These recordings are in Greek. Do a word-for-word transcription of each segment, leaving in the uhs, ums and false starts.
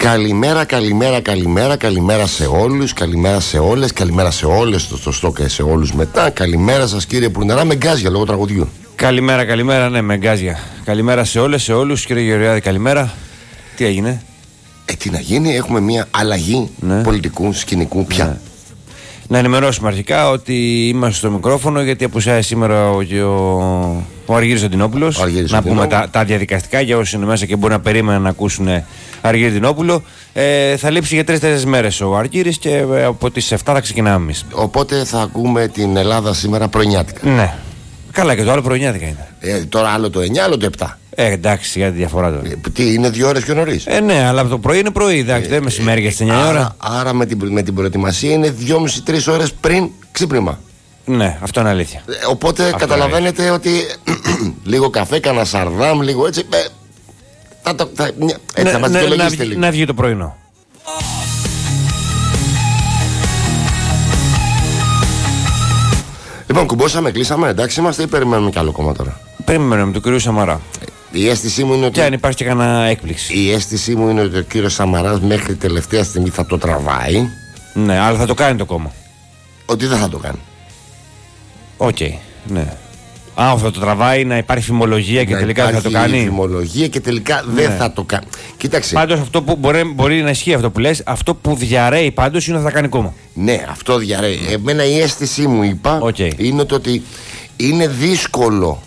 Καλημέρα, καλημέρα, καλημέρα, καλημέρα σε όλους, καλημέρα σε όλες, καλημέρα σε όλες, στο σωστό και σε όλους μετά. Καλημέρα σας κύριε Πουρνερά, με γκάζια λόγω τραγουδιού. Καλημέρα, καλημέρα, ναι, με γκάζια. Καλημέρα σε όλες, σε όλους, κύριε Γεωργιάδη, καλημέρα. Τι έγινε? Ε, τι να γίνει, έχουμε μια αλλαγή ναι. πολιτικού σκηνικού πια. Ναι. Να ενημερώσουμε αρχικά ότι είμαστε στο μικρόφωνο γιατί απουσιάζει σήμερα ο, ο, ο Αργύρης Αντινόπουλος. Ο Αργύρης να Αντινόπουλο. πούμε τα, τα διαδικαστικά για όσοι είναι μέσα και μπορεί να περίμεναν να ακούσουν Αργύρη Αντινόπουλο. Ε, θα λείψει για τρεις-τέσσερις μέρες ο Αργύρης και ε, από τις εφτά θα ξεκινάμε εμείς. Οπότε θα ακούμε την Ελλάδα σήμερα πρωινιάτικα. Ναι. Καλά, και το άλλο πρωινιάτικα είναι. Ε, τώρα άλλο το εννιά, άλλο το επτά. Ε, εντάξει, για τη διαφορά τώρα. Ε, τι, είναι δύο ώρες πιο νωρίς. Ε, ναι, αλλά το πρωί είναι πρωί, εντάξει, ε, δεν είναι μεσημέρι για τις εννιά ώρα. Άρα με την, με την προετοιμασία είναι δυόμιση με τρεις ώρες πριν ξύπνημα. Ναι, αυτό είναι αλήθεια. Ε, οπότε αυτό καταλαβαίνετε ότι λίγο καφέ, κανένα σαρδάμ, λίγο έτσι. Ε, θα το, θα, έτσι, ναι, θα μας ναι, δικαιολογήσετε να, λίγο. Να βγει το πρωινό. Λοιπόν, κουμπώσαμε, κλείσαμε, εντάξει είμαστε ή περιμένουμε κι άλλο κόμμα τώρα? Περιμένουμε τον κύριο Σαμαρά. Η αίσθησή μου είναι ότι. Και αν υπάρχει και κανένα έκπληξη. Η αίσθησή μου είναι ότι ο κύριος Σαμαράς μέχρι τελευταία στιγμή θα το τραβάει. Ναι, αλλά θα το κάνει το κόμμα. Ότι δεν θα το κάνει. Οκ, okay, ναι. Α, θα το τραβάει, να υπάρχει φημολογία και να τελικά δεν θα το κάνει. Υπάρχει φημολογία και τελικά ναι. δεν θα το κάνει. Κοίταξε. Πάντως αυτό που μπορεί, μπορεί να ισχύει αυτό που λες, αυτό που διαρρέει πάντως είναι ότι θα κάνει κόμμα. Ναι, αυτό διαρρέει. Εμένα η αίσθησή μου, είπα, okay. είναι το ότι είναι δύσκολο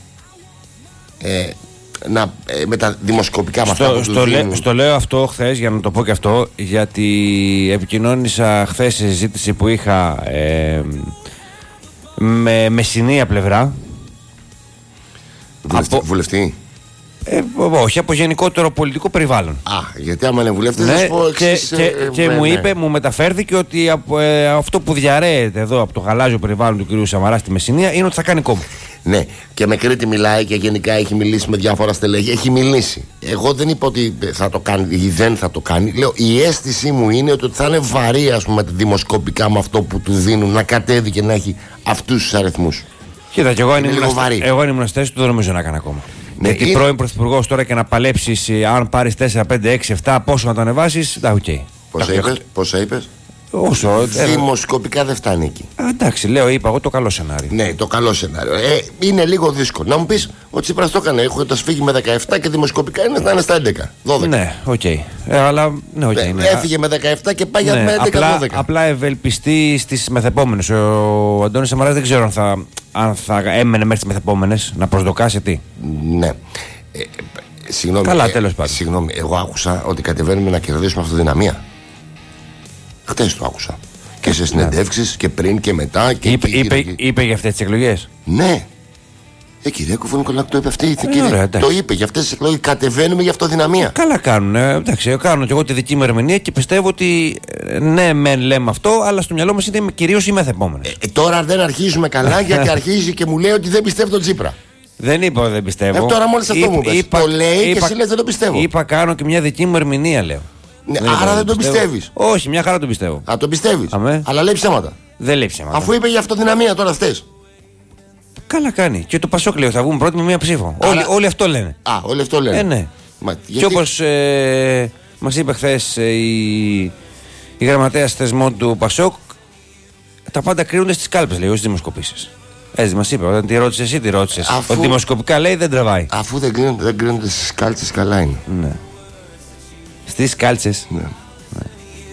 ε, να, ε, με τα δημοσκοπικά με αυτά που στο, λέ, στο λέω αυτό χθες, για να το πω και αυτό, γιατί επικοινώνησα χθες σε συζήτηση που είχα ε, με μεσηνία πλευρά. Βουλευτή, από, βουλευτή. Ε, όχι, από γενικότερο πολιτικό περιβάλλον. Α, γιατί άμα είναι βουλευτής, ναι, θα σου πω εξής, και, και, ε, και ναι, μου είπε, ναι. μου μεταφέρθηκε ότι από, ε, αυτό που διαρρέεται εδώ από το γαλάζιο περιβάλλον του κ. Σαμαρά στη Μεσσηνία είναι ότι θα κάνει κόμμα. Ναι, και με Κρήτη μιλάει και γενικά έχει μιλήσει με διάφορα στελέχη. Έχει μιλήσει. Εγώ δεν είπα ότι θα το κάνει ή δεν θα το κάνει. Λέω, η αίσθησή μου είναι ότι θα είναι βαρύ, ας πούμε, δημοσκοπικά με αυτό που του δίνουν να κατέβει και να έχει αυτούς τους αριθμούς. Κοίτα, και εγώ αν ήμουν στη θέση του δεν νομίζω να κάνω ακόμα. Ναι, γιατί είναι... πρώην πρωθυπουργός τώρα και να παλέψεις, αν πάρεις τέσσερα, πέντε, έξι, επτά, πόσο να το ανεβάσεις, τα οκ. Okay. Πόσα είπες, πόσα είπες? Όσο. Δημοσκοπικά δεν φτάνει εκεί. Α, εντάξει, λέω, είπα εγώ το καλό σενάριο. Ναι, το καλό σενάριο. Ε, είναι λίγο δύσκολο. Να μου πεις ο Τσίπρας το έκανε. Έχω το σφίγγει με δεκαεπτά και δημοσκοπικά είναι να είναι στα έντεκα, δώδεκα. Ναι, οκ. Okay. Ε, αλλά. Ναι, okay, ε, ναι. Έφυγε με δεκαεπτά και πάει για ναι, έντεκα, απλά, δώδεκα. Απλά ευελπιστεί στις μεθεπόμενες. Ο Αντώνης Σαμαράς δεν ξέρω αν θα, αν θα έμενε μέχρι τις μεθεπόμενες να προσδοκάσει τι. Ναι. Ε, συγγνώμη, Καλά, ε, τέλος πάντων. Συγγνώμη, εγώ άκουσα ότι κατεβαίνουμε να κερδίσουμε αυτοδυναμία. Χτες το άκουσα. Και σε συνεντεύξεις ναι. και πριν και μετά. Και είπε, και είπε, γύρω... είπε για αυτές τις εκλογές. Ναι. Ε, κύριε Κουφουνικολάκου το είπε αυτή. Ε, κύριε, ωραία, το είπε για αυτές τις εκλογές. Κατεβαίνουμε για αυτοδυναμία. Καλά κάνουν. Ε, εντάξει, κάνω και εγώ τη δική μου ερμηνεία και πιστεύω ότι ναι, μεν λέμε αυτό, αλλά στο μυαλό μας είναι κυρίως οι μεθεπόμενες. Ε, ε, τώρα δεν αρχίζουμε καλά γιατί αρχίζει και μου λέει ότι δεν πιστεύω τον Τσίπρα. Δεν είπα ότι δεν πιστεύω. Ε, τώρα μόλις αυτό μου είπες. Το λέει είπα, και εσύ λες δεν το πιστεύω. Είπα κάνω και μια δική μου ερμηνεία, λέω. Ναι, δεν άρα δεν τον πιστεύεις. Όχι, μια χαρά τον πιστεύω. Α, τον πιστεύεις. Αμέ. Αλλά λέει ψέματα. Δεν λέει ψέματα. Αφού είπε για αυτοδυναμία τώρα αυτές. Καλά κάνει. Και το Πασόκ λέει θα βγουν πρώτοι με μία ψήφο. Άρα... Όλοι, όλοι αυτό λένε. Α, όλοι αυτό λένε. Ε, ναι. Μα, γιατί... Και όπως ε, μας είπε χθες ε, η, η γραμματέας θεσμών του Πασόκ, τα πάντα κρίνονται στις κάλπες, λέει, ως δημοσκοπήσεις. Έτσι μας είπε, όταν τη ρώτησε εσύ, τη ρώτησες. Αφού... Ότι δημοσκοπικά λέει δεν τραβάει. Αφού δεν κρίνονται, δεν κρίνονται στις κάλτσες, καλά είναι. Ναι. Στις κάλτσες. Ναι.